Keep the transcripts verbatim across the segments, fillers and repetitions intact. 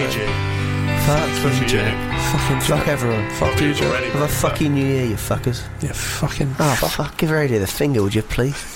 need you. Fuck Especially you, Jack. you. Fucking fuck everyone. Fuck you, Jack. Have a fucking new year, you fuckers. Yeah, fucking. Oh, fuck. Give her idea the finger, would you, please?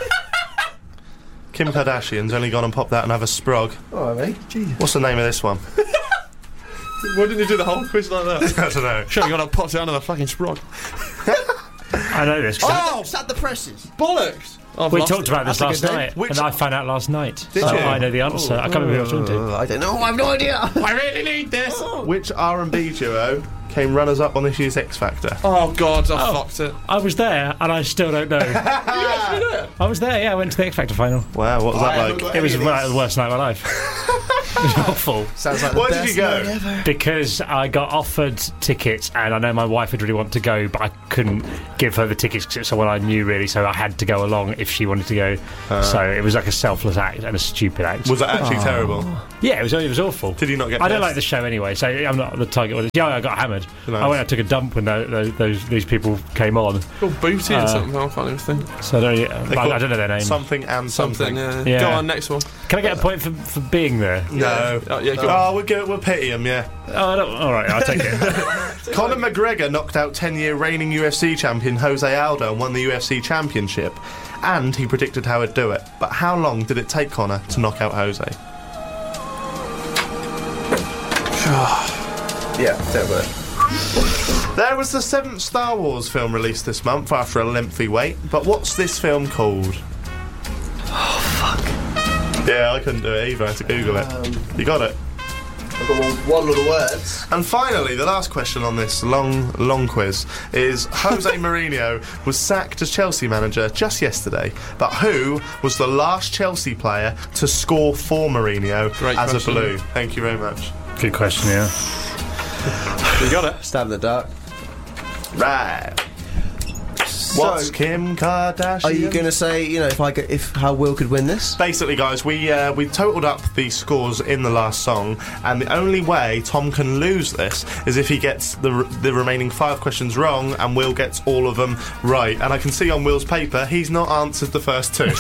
Kim Kardashian's only gone and popped out and have a sprog. Oh, mate. Jesus. What's the name of this one? Why didn't you do the whole quiz like that? I don't know. Sure, you got to pop down to the fucking sprog. I know this. Oh! Sat the presses. Bollocks! I've We lost talked it. about this That's last a good name. night, Which- and I found out last night. Did so you? I know the answer. I can't remember who I was talking to. Uh, I don't know. I have no idea. I really need this! Which R and B duo came runners-up on this year's X Factor? Oh, God, I Oh. fucked it. I was there, and I still don't know. I was there, yeah. I went to the X Factor final. Wow, what was that I haven't like? got It was any of well, these. the worst night of my life. It was awful. Sounds like the Why did best you go? night ever. Because I got offered tickets, and I know my wife would really want to go, but I couldn't give her the tickets because it's someone I knew really, so I had to go along if she wanted to go. so it was like a selfless act and a stupid act. Was that actually terrible? yeah, it was. It was awful. Did you not get I don't pissed? like the show anyway, so I'm not the target audience. Yeah, I got hammered. Nice. I went and took a dump when those, those, those these people came on. Called Booty Uh, or something, I can't even think. So I don't, I, call I don't know their name. Something and something. Something, yeah. Yeah. Go on, next one. Can I get a point for, for being there? No. Oh, yeah, go on. Oh, we'll, go, we'll pity him, yeah. Oh, I don't, all right, I'll take it. Conor McGregor knocked out ten-year reigning U F C champion Jose Aldo and won the U F C championship. And he predicted how he'd do it. But how long did it take Conor to knock out Jose? Yeah, don't worry. There was the seventh Star Wars film released this month after a lengthy wait. But what's this film called? Oh, fuck. Yeah, I couldn't do it either. I had to Google it. Um, You got it. I've got one, one of the words. And finally, the last question on this long, long quiz is Jose Mourinho was sacked as Chelsea manager just yesterday, but who was the last Chelsea player to score for Mourinho Great as question. a Blue? Thank you very much. Good question, yeah. You got it. Stab in the dark. Right. What's Kim Kardashian? Are you going to say, you know, if I get, if how Will could win this? Basically, guys, we uh, we totaled up the scores in the last song, and the only way Tom can lose this is if he gets the r- the remaining five questions wrong, and Will gets all of them right. And I can see on Will's paper he's not answered the first two.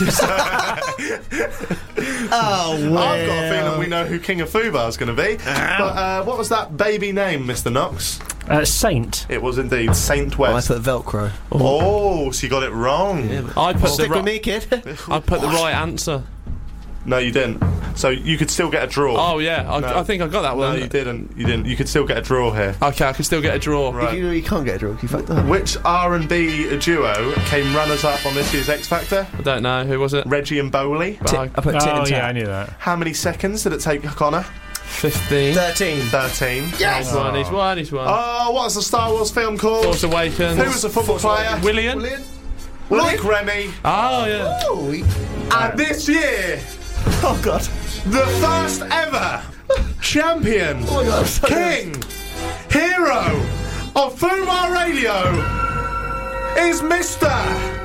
Oh, I've got a feeling we know who King of Fubar is going to be. But uh, what was that baby name, Mister Knox? Uh, Saint. It was indeed Saint West. I put Velcro. Oh, so you got it wrong. I put the Stick with ri- me, kid. I put the right answer. No, you didn't. So you could still get a draw. Oh yeah, I, No. I think I got that no, one. you didn't. You didn't. You could still get a draw here. Okay, I can still get a draw. Right. You, you can't get a draw. You fucked up. Which R and B duo came runners-up on this year's X Factor? I don't know who was it. Reggie and Bowley. But I- I put tit Oh, and yeah, I tat. knew that. How many seconds did it take Connor? Fifteen. Thirteen. Thirteen. Yes! He's one. He's one. He's one. Oh, what's the Star Wars film called? Force Awakens. Who was the football player? William. William? Luke Remy. Oh yeah. Oh, we- And this year, oh God. the first ever champion, Oh my God. I'm so king, hero of Fubar Radio is Mister